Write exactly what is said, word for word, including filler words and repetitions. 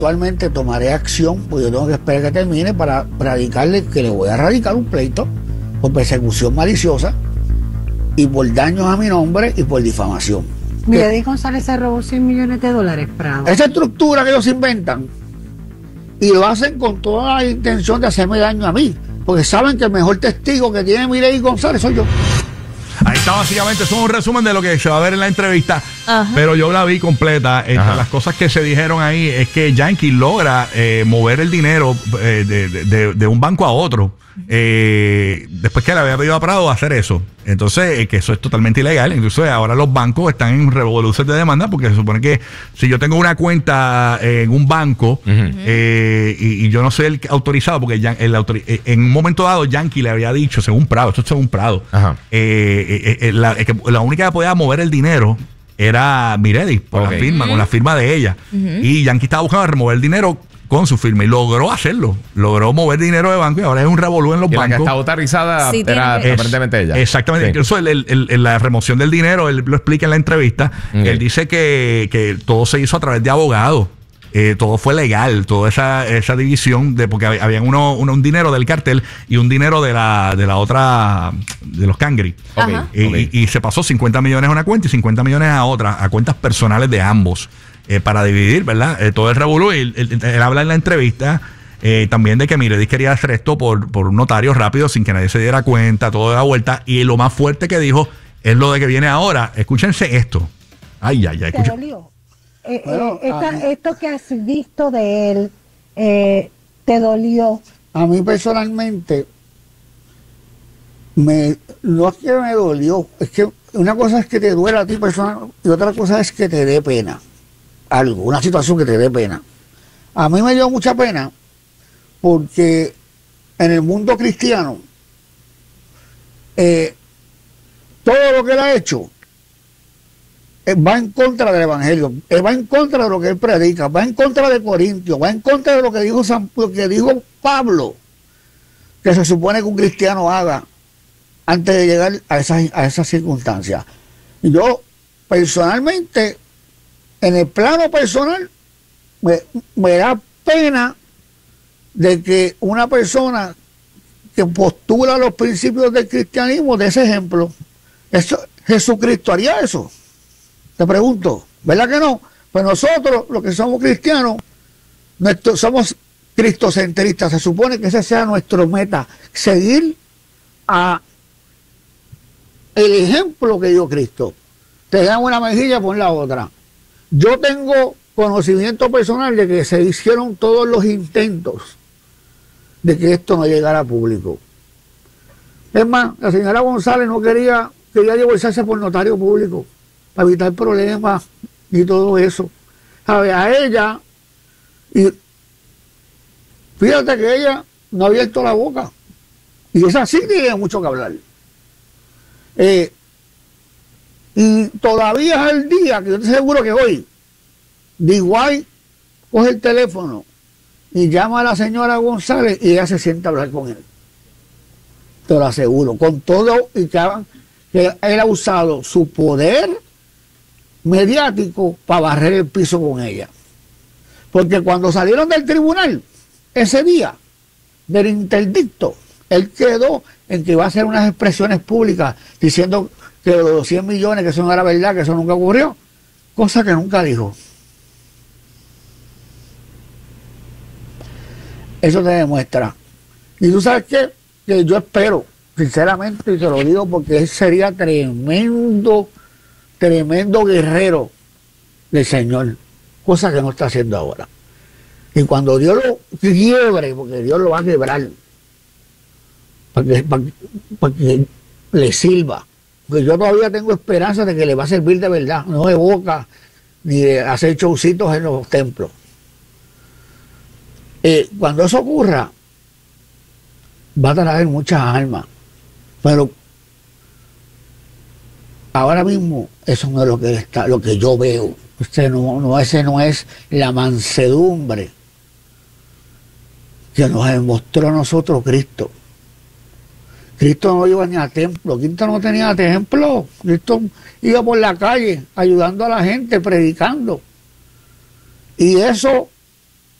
Actualmente tomaré acción, porque yo tengo que esperar que termine para radicarle que le voy a radicar un pleito por persecución maliciosa y por daños a mi nombre y por difamación. Milady González se robó cien millones de dólares, Prado. Esa estructura que ellos inventan y lo hacen con toda la intención de hacerme daño a mí, porque saben que el mejor testigo que tiene Milady González soy yo. Ahí está, básicamente, eso es un resumen de lo que se va a ver en la entrevista. Ajá. Pero yo la vi completa. Entre Ajá. las cosas que se dijeron ahí es que Yankee logra eh, mover el dinero eh, de, de, de un banco a otro. Eh, después que le había pedido a Prado hacer eso. Entonces, eh, que eso es totalmente ilegal. Incluso ahora los bancos están en revoluciones de demanda porque se supone que si yo tengo una cuenta eh, en un banco uh -huh. eh, y, y yo no soy el autorizado, porque ya, el autor, eh, en un momento dado Yankee le había dicho, según Prado, esto es según Prado, eh, eh, eh, la, eh, que la única que podía mover el dinero era Milady, por okay. la firma, uh -huh. con la firma de ella. Uh -huh. Y Yankee estaba buscando remover el dinero con su firma y logró hacerlo, logró mover dinero de banco y ahora es un revolú en los y bancos. La que está autorizada sí, era es, aparentemente ella. Exactamente, sí. Incluso el, el, el, la remoción del dinero, él lo explica en la entrevista, okay. Él dice que, que todo se hizo a través de abogados, eh, todo fue legal, toda esa, esa división, de porque había uno, uno, un dinero del cartel y un dinero de la, de la otra, de los Cangri. Okay. Y, okay. y, y se pasó cincuenta millones a una cuenta y cincuenta millones a otra, a cuentas personales de ambos. Eh, para dividir, ¿verdad? Eh, todo el revolú. Él, él, él habla en la entrevista eh, también de que Milady quería hacer esto por, por un notario rápido sin que nadie se diera cuenta, todo de la vuelta. Y lo más fuerte que dijo es lo de que viene ahora. Escúchense esto. Ay, ay, ay. ¿Te dolió? Eh, bueno, eh, esta, mí, esto que has visto de él, eh, ¿te dolió? A mí personalmente, me, no es que me dolió, es que una cosa es que te duela a ti personal y otra cosa es que te dé pena. Algo, una situación que te dé pena. A mí me dio mucha pena porque en el mundo cristiano eh, todo lo que él ha hecho eh, va en contra del evangelio, eh, va en contra de lo que él predica, va en contra de Corintios, va en contra de lo que dijo San, lo que dijo Pablo, que se supone que un cristiano haga antes de llegar a esas a esas circunstancias. Y yo personalmente, en el plano personal, me, me da pena de que una persona que postula los principios del cristianismo de ese ejemplo. Eso, Jesucristo haría eso. Te pregunto, ¿verdad que no? Pues nosotros, los que somos cristianos, nuestro, somos cristocentristas. Se supone que esa sea nuestra meta, seguir a el ejemplo que dio Cristo. Te dan una mejilla, pon la otra. Yo tengo conocimiento personal de que se hicieron todos los intentos de que esto no llegara a público. Es más, la señora González no quería, quería divorciarse por notario público para evitar problemas y todo eso. ¿Sabe? A ella, y fíjate que ella no ha abierto la boca. Y esa sí tiene mucho que hablar. Eh, Y todavía es el día que yo estoy seguro que hoy, D Y coge el teléfono y llama a la señora González y ella se sienta a hablar con él. Te lo aseguro, con todo y que, que él ha usado su poder mediático para barrer el piso con ella. Porque cuando salieron del tribunal, ese día, del interdicto, él quedó en que iba a hacer unas expresiones públicas diciendo que los cien millones, que eso no era verdad, que eso nunca ocurrió, cosa que nunca dijo. Eso te demuestra. Y tú sabes qué, que yo espero, sinceramente, y te lo digo porque él sería tremendo, tremendo guerrero del Señor, cosa que no está haciendo ahora. Y cuando Dios lo quiebre, porque Dios lo va a quebrar, para que, para, para que le sirva. Porque yo todavía tengo esperanza de que le va a servir de verdad, no de boca, ni de hacer showcitos en los templos. Eh, cuando eso ocurra, va a traer muchas almas. Pero ahora mismo eso no es lo que está, lo que yo veo. Ese no, no, ese no es la mansedumbre que nos demostró a nosotros Cristo. Cristo no iba ni a templo, Cristo no tenía templo, Cristo iba por la calle ayudando a la gente, predicando. Y eso